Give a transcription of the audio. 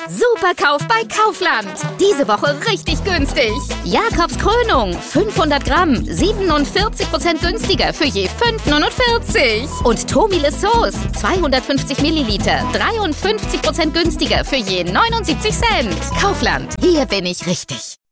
Super Kauf bei Kaufland. Diese Woche richtig günstig. Jakobs Krönung, 500 Gramm, 47% günstiger für je 5,49. Und Tomile Sauce, 250 Milliliter, 53% günstiger für je 79 Cent. Kaufland, hier bin ich richtig.